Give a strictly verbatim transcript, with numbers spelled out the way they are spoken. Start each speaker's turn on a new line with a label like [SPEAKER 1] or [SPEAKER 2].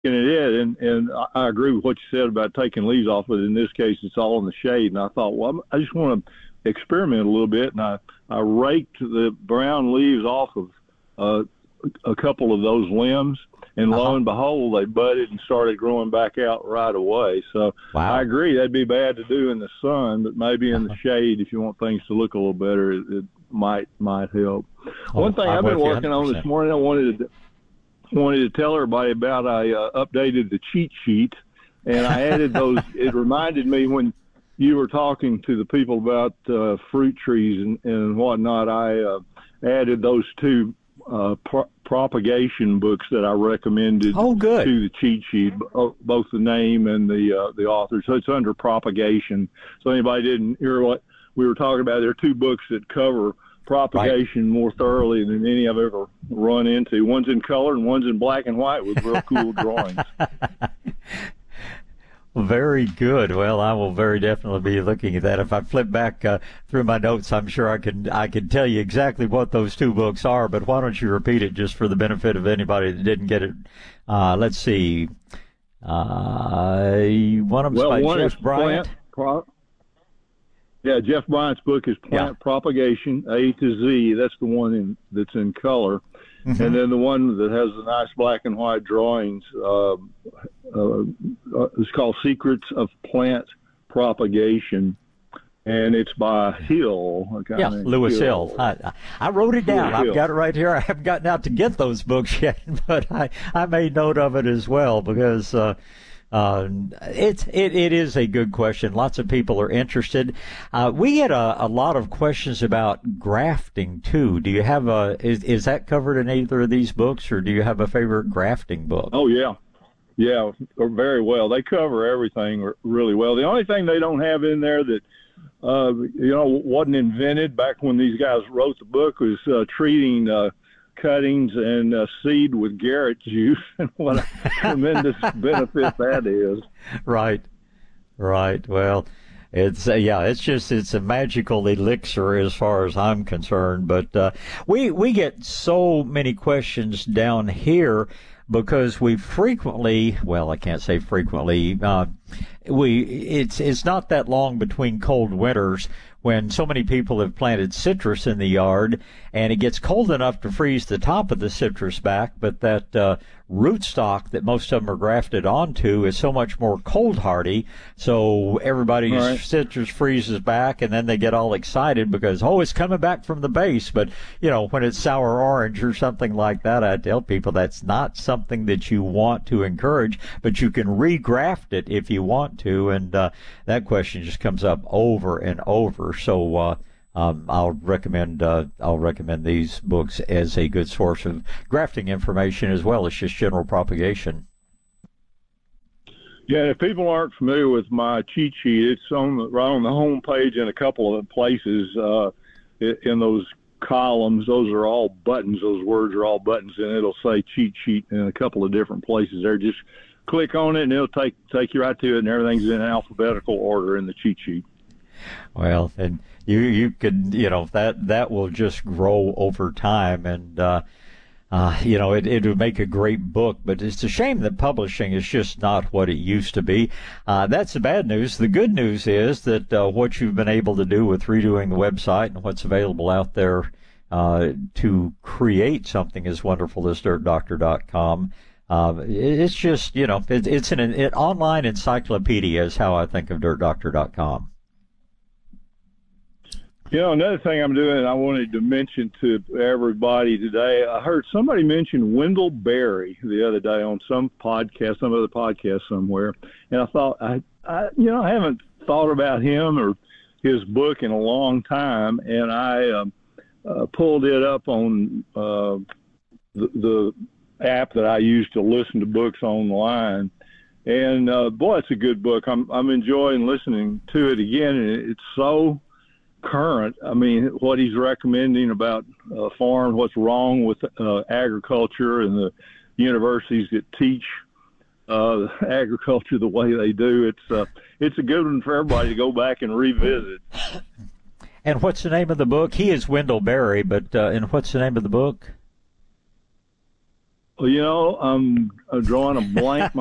[SPEAKER 1] it is, and, and I agree with what you said about taking leaves off, but in this case, it's all in the shade. And I thought, well, I just want to experiment a little bit, and I, I raked the brown leaves off of uh, a couple of those limbs, and
[SPEAKER 2] uh-huh.
[SPEAKER 1] lo and behold, they budded and started growing back out right away. So
[SPEAKER 2] wow.
[SPEAKER 1] I agree, that'd be bad to do in the sun, but maybe in the shade, if you want things to look a little better, it, it might might help.
[SPEAKER 2] Oh,
[SPEAKER 1] One thing
[SPEAKER 2] I'm
[SPEAKER 1] I've been
[SPEAKER 2] with
[SPEAKER 1] working on this morning, I wanted to wanted to tell everybody about. I uh, updated the cheat sheet, and I added those. It reminded me when you were talking to the people about uh, fruit trees and, and whatnot. I uh, added those two uh, pro- propagation books that I recommended
[SPEAKER 2] oh, good.
[SPEAKER 1] to the cheat sheet, both the name and the uh, the author. So it's under propagation. So anybody didn't hear what we were talking about, there are two books that cover propagation right. more thoroughly than any I've ever run into. One's in color and one's in black and white with real cool drawings.
[SPEAKER 2] Very good. Well, I will very definitely be looking at that. If I flip back uh, through my notes, I'm sure I can I can tell you exactly what those two books are. But why don't you repeat it just for the benefit of anybody that didn't get it? Uh, let's see. Uh, one of them's
[SPEAKER 1] well,
[SPEAKER 2] by
[SPEAKER 1] one
[SPEAKER 2] Jeff
[SPEAKER 1] is
[SPEAKER 2] Bryant.
[SPEAKER 1] Plant, pro- yeah, Jeff Bryant's book is Plant yeah. Propagation A to Z. That's the one in, that's in color. Mm-hmm. And then the one that has the nice black and white drawings uh, uh, is called Secrets of Plant Propagation, and it's by Hill.
[SPEAKER 2] Yeah, Lewis Hill. Hill. I, I wrote it down. Lewis I've Hill. got it right here. I haven't gotten out to get those books yet, but I, I made note of it as well because uh, uh, it's it, it is a good question. Lots of people are interested. Uh, we get a, a lot of questions about grafting too. Do you have a is is that covered in either of these books, or do you have a favorite grafting book?
[SPEAKER 1] Oh yeah, yeah, very well. They cover everything really well. The only thing they don't have in there that uh, you know wasn't invented back when these guys wrote the book was uh, treating uh, cuttings and uh, seed with Garrett juice, and what a tremendous benefit that is.
[SPEAKER 2] Right, right. Well, it's uh, yeah, it's just it's a magical elixir as far as I'm concerned. But uh, we we get so many questions down here because we frequently, well, I can't say frequently. Uh, we it's it's not that long between cold winters when so many people have planted citrus in the yard, and it gets cold enough to freeze the top of the citrus back, but that uh, rootstock that most of them are grafted onto is so much more cold hardy, so everybody's right. citrus freezes back, and then they get all excited because, oh, it's coming back from the base. But, you know, when it's sour orange or something like that, I tell people that's not something that you want to encourage, but you can regraft it if you want to, and uh, that question just comes up over and over. So uh, um, I'll recommend uh, I'll recommend these books as a good source of grafting information as well as just general propagation.
[SPEAKER 1] Yeah, if people aren't familiar with my cheat sheet, it's on the, right on the home page in a couple of places uh, in those columns. Those are all buttons. Those words are all buttons, and it'll say cheat sheet in a couple of different places there. Just click on it, and it'll take take you right to it, and everything's in alphabetical order in the cheat sheet.
[SPEAKER 2] Well, and you you could you know that that will just grow over time, and uh, uh, you know it it would make a great book. But it's a shame that publishing is just not what it used to be. Uh, that's the bad news. The good news is that uh, what you've been able to do with redoing the website and what's available out there uh, to create something as wonderful as dirt doctor dot com. Uh, it's just you know it, it's an, an online encyclopedia is how I think of dirt doctor dot com.
[SPEAKER 1] You know, another thing I'm doing, I wanted to mention to everybody today, I heard somebody mention Wendell Berry the other day on some podcast, some other podcast somewhere, and I thought, I, I you know, I haven't thought about him or his book in a long time, and I uh, uh, pulled it up on uh, the, the app that I use to listen to books online, and uh, boy, it's a good book. I'm I'm enjoying listening to it again, and it's so current. I mean, what he's recommending about uh, farm, what's wrong with uh, agriculture, and the universities that teach uh, agriculture the way they do. It's uh, it's a good one for everybody to go back and revisit.
[SPEAKER 2] And what's the name of the book? He is Wendell Berry, but uh, and what's the name of the book?
[SPEAKER 1] Well, you know, I'm, I'm drawing a blank.